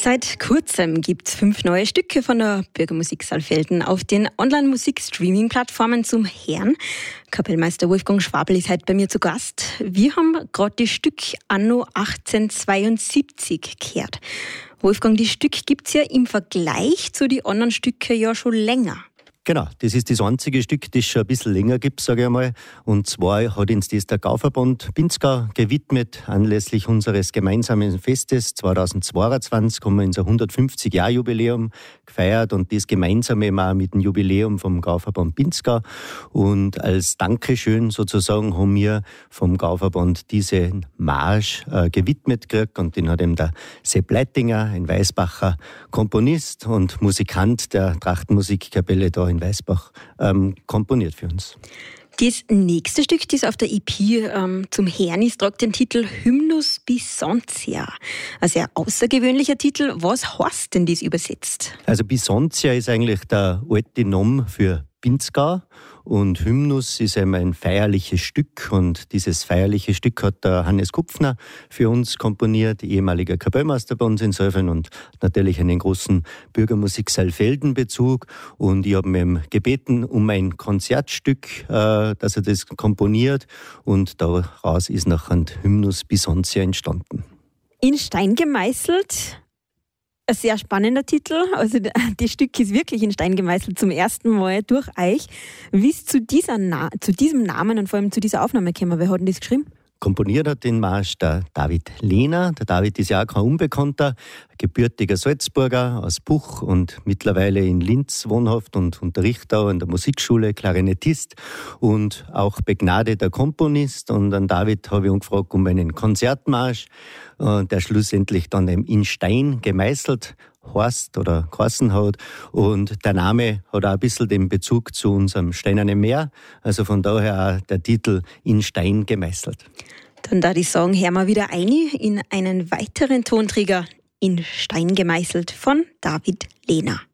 Seit kurzem gibt es 5 neue Stücke von der Bürgermusik Saalfelden auf den Online-Musik-Streaming-Plattformen zum Hören. Kapellmeister Wolfgang Schwabl ist heute bei mir zu Gast. Wir haben gerade das Stück Anno 1872 gehört. Wolfgang, das Stück gibt es ja im Vergleich zu den anderen Stücken ja schon länger. Genau, das ist das einzige Stück, das es schon ein bisschen länger gibt, sage ich einmal. Und zwar hat uns das der Gauverband Pinzgau gewidmet, anlässlich unseres gemeinsamen Festes 2022 haben wir unser 150-Jahr-Jubiläum gefeiert und das gemeinsame mal mit dem Jubiläum vom Gauverband Pinzgau. Und als Dankeschön sozusagen haben wir vom Gauverband diesen Marsch gewidmet gekriegt und den hat eben der Sepp Leitinger, ein Weißbacher Komponist und Musikant der Trachtenmusikkapelle da in Weißbach komponiert für uns. Das nächste Stück, das auf der EP zum Hören ist, trägt den Titel Hymnus Bisontia. Ein sehr außergewöhnlicher Titel. Was heißt denn das übersetzt? Also Bisontia ist eigentlich der alte Name für Pinzgau und Hymnus ist eben ein feierliches Stück und dieses feierliche Stück hat der Hannes Kupfner für uns komponiert, ehemaliger Kapellmeister bei uns in Saalfelden und natürlich einen großen Bürgermusik Saalfelden-Bezug und ich habe ihn gebeten um ein Konzertstück, dass er das komponiert und daraus ist nachher Hymnus Bisontia entstanden. In Stein gemeißelt. Ein sehr spannender Titel. Also das Stück ist wirklich in Stein gemeißelt zum ersten Mal durch euch. Wie ist zu diesem Namen und vor allem zu dieser Aufnahme gekommen? Wer hat denn das geschrieben? Komponiert hat den Marsch der David Lehner. Der David ist ja auch kein Unbekannter, gebürtiger Salzburger aus Buch und mittlerweile in Linz wohnhaft und unterrichtet auch an der Musikschule, Klarinettist und auch begnadeter Komponist. Und an David habe ich angefragt um einen Konzertmarsch, der schlussendlich dann in Stein gemeißelt heißt oder geheißen hat. Und der Name hat auch ein bisschen den Bezug zu unserem Steinernen Meer. Also von daher auch der Titel In Stein gemeißelt. Dann darf ich sagen, hören wir wieder ein in einen weiteren Tonträger In Stein gemeißelt von David Lehner.